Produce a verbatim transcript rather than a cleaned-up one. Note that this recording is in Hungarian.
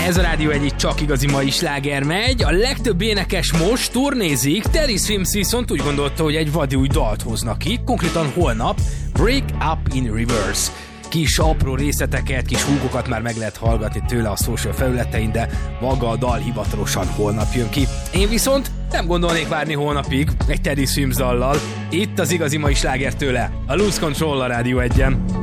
Ez a Rádió egy csak igazi mai sláger megy. A legtöbb énekes most turnézik, Teddy Swims viszont úgy gondolta, hogy egy vadi új dalt hoznak ki, konkrétan holnap, Break Up in Reverse. Kis apró részleteket, kis húgokat már meg lehet hallgatni tőle a social felületein, de maga a dal hivatalosan holnap jön ki. Én viszont nem gondolnék várni holnapig egy Teddy Swims dallal. Itt az igazi mai sláger tőle, a Lose Control a Rádió egyen.